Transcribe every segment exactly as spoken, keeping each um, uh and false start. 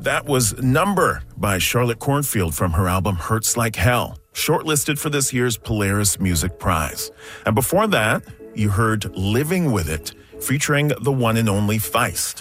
That was Number by Charlotte Cornfield from her album Hurts Like Hell, shortlisted for this year's Polaris Music Prize. And before that, you heard Living With It, featuring the one and only Feist.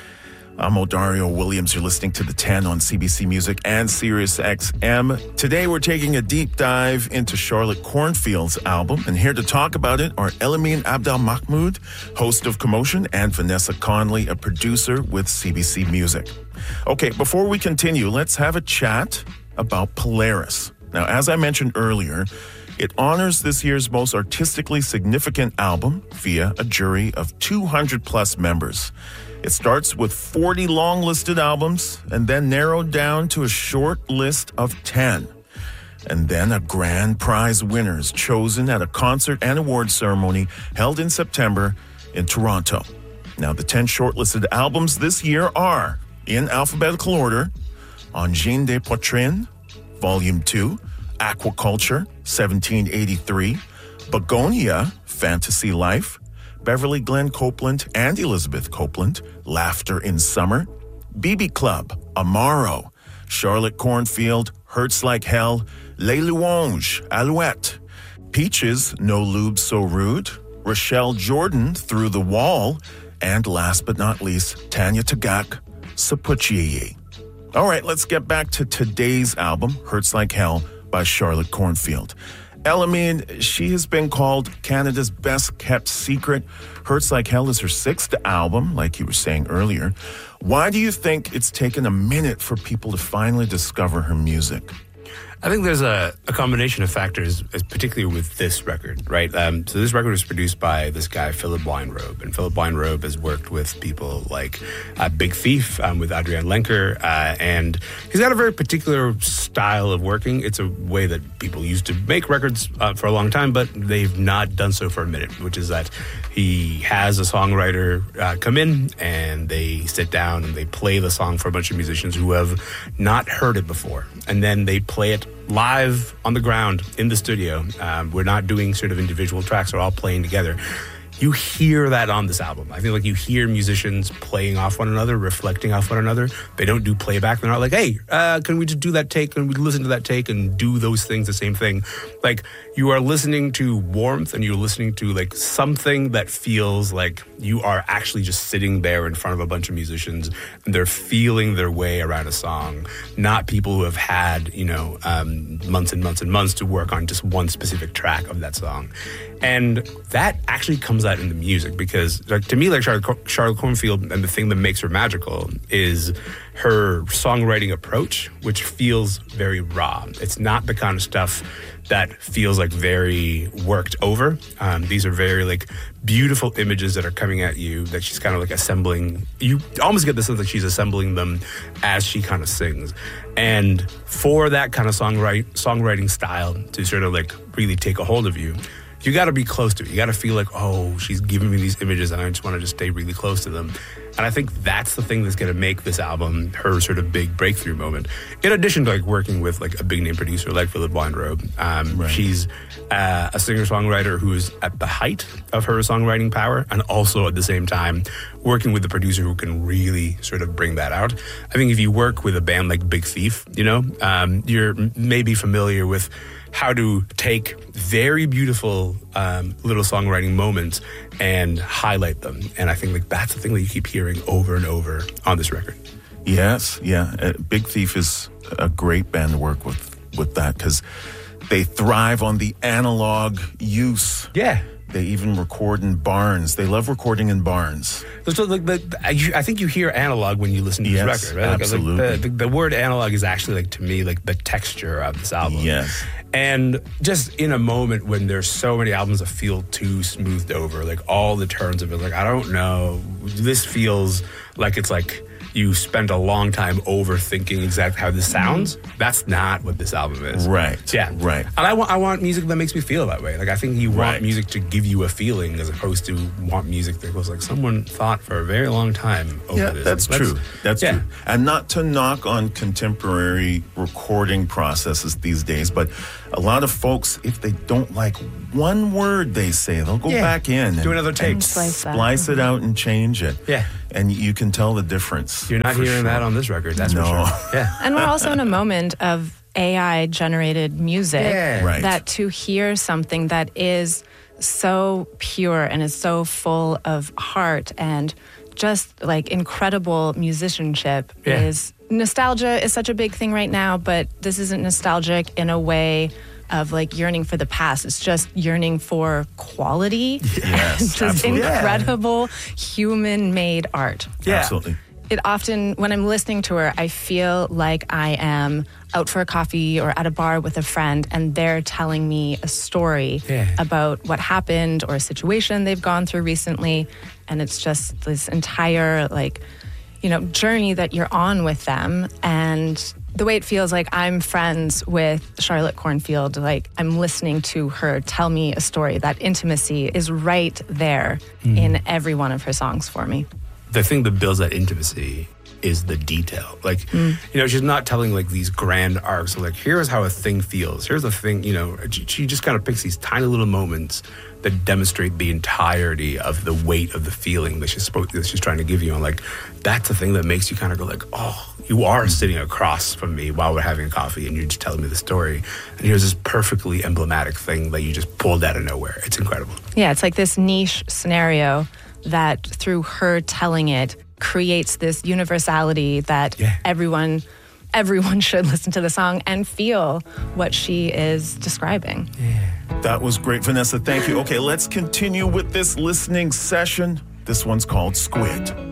I'm Odario Williams. You're listening to The ten on C B C Music and Sirius X M. Today, we're taking a deep dive into Charlotte Cornfield's album. And here to talk about it are Elamin Abdelmahmoud, host of Commotion, and Vanessa Conley, a producer with C B C Music. Okay, before we continue, let's have a chat about Polaris. Now, as I mentioned earlier, it honors this year's most artistically significant album via a jury of two hundred plus members. It starts with forty long-listed albums and then narrowed down to a short list of ten. And then a grand prize winners chosen at a concert and award ceremony held in September in Toronto. Now, the ten shortlisted albums this year are, in alphabetical order, Angine des Poitrines, Volume two, Aquaculture, seventeen eighty-three, Begonia, Fantasy Life, Beverly Glenn Copeland and Elizabeth Copeland, Laughter in Summer, B B Club, Amaro, Charlotte Cornfield, Hurts Like Hell, Les Louanges, Alouette, Peaches, No Lube So Rude, Rochelle Jordan, Through the Wall, and last but not least, Tanya Tagaq, Sapuchiye. All right, let's get back to today's album, Hurts Like Hell by Charlotte Cornfield. Elamin, she has been called Canada's best-kept secret. Hurts Like Hell is her sixth album, like you were saying earlier. Why do you think it's taken a minute for people to finally discover her music? I think there's a, a combination of factors, particularly with this record, right? Um, so this record was produced by this guy, Philip Weinrobe. And Philip Weinrobe has worked with people like uh, Big Thief, um, with Adrienne Lenker. Uh, and he's got a very particular style of working. It's a way that people used to make records uh, for a long time, but they've not done so for a minute, which is that he has a songwriter uh, come in and they sit down and they play the song for a bunch of musicians who have not heard it before. And then they play it live on the ground in the studio. Um, we're not doing sort of individual tracks. We're all playing together. You hear that on this album. I feel like you hear musicians playing off one another, reflecting off one another. They don't do playback. They're not like, hey, uh, can we just do that take? Can we listen to that take and do those things the same thing? Like, you are listening to warmth and you're listening to like something that feels like you are actually just sitting there in front of a bunch of musicians and they're feeling their way around a song, not people who have had, you know, um, months and months and months to work on just one specific track of that song. And that actually comes out in the music because, like, to me, like Charlotte, Charlotte Cornfield, and the thing that makes her magical is her songwriting approach, which feels very raw. It's not the kind of stuff that feels like very worked over. Um, these are very like beautiful images that are coming at you that she's kind of like assembling. You almost get the sense that she's assembling them as she kind of sings. And for that kind of songwrite, songwriting style to sort of like really take a hold of you, you got to be close to it. You got to feel like, oh, she's giving me these images and I just want to just stay really close to them. And I think that's the thing that's going to make this album her sort of big breakthrough moment. In addition to like working with like a big name producer like Philip Weinrobe, um, right. she's uh, a singer-songwriter who's at the height of her songwriting power and also at the same time working with the producer who can really sort of bring that out. I think if you work with a band like Big Thief, you know, um, you're maybe familiar with how to take very beautiful um, little songwriting moments and highlight them. And I think like that's the thing that you keep hearing over and over on this record. Yes, yeah. Uh, Big Thief is a great band to work with with that because they thrive on the analog use. Yeah. They even record in barns. They love recording in barns. So, like, the, I think you hear analog when you listen to this yes, record, right? Like, absolutely. Like the, the, the word analog is actually, like, to me, like the texture of this album. Yes. And just in a moment when there's so many albums that feel too smoothed over, like all the turns of it, like, I don't know, this feels like it's like you spent a long time overthinking exactly how this sounds. That's not what this album is. Right. Yeah. Right. And I want I want music that makes me feel that way. Like, I think you want right. music to give you a feeling as opposed to want music that goes like someone thought for a very long time over yeah, this. That's like, true. That's yeah. true. And not to knock on contemporary recording processes these days, but a lot of folks, if they don't like one word they say, they'll go yeah. back in do and, another take, and splice, splice it out and change it. Yeah. And you can tell the difference. You're not for hearing sure. that on this record, that's No. for sure. Yeah. And we're also in a moment of A I-generated music Yeah. Right. that to hear something that is so pure and is so full of heart and just like incredible musicianship Yeah. is nostalgia is such a big thing right now, but this isn't nostalgic in a way of like yearning for the past. It's just yearning for quality Yes, and just absolutely. incredible human-made art. Yeah. Absolutely. It often, when I'm listening to her, I feel like I am out for a coffee or at a bar with a friend, and they're telling me a story Yeah. about what happened or a situation they've gone through recently. And it's just this entire, like, you know, journey that you're on with them. And the way it feels like I'm friends with Charlotte Cornfield, like I'm listening to her tell me a story. That intimacy is right there in every one of her songs for me. The thing that builds that intimacy is the detail. Like, you know, she's not telling like these grand arcs of like, here's how a thing feels. Here's a thing, you know, she, she just kind of picks these tiny little moments that demonstrate the entirety of the weight of the feeling that she's supposed that she's trying to give you. And like, that's the thing that makes you kind of go like, oh, you are sitting across from me while we're having a coffee and you're just telling me the story. And here's this perfectly emblematic thing that you just pulled out of nowhere. It's incredible. Yeah, it's like this niche scenario that through her telling it creates this universality that Yeah. everyone everyone should listen to the song and feel what she is describing. That was great, Vanessa. Thank you. Okay, let's continue with this listening session. This one's called Squid.